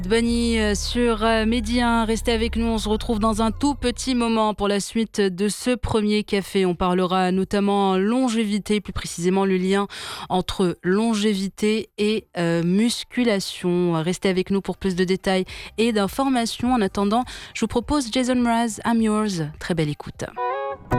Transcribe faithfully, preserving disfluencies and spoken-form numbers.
Bunny euh, sur euh, Medi un, restez avec nous, on se retrouve dans un tout petit moment pour la suite de ce premier café. On parlera notamment longévité, plus précisément le lien entre longévité et euh, musculation. Restez avec nous pour plus de détails et d'informations. En attendant, je vous propose Jason Mraz, I'm Yours. Très belle écoute.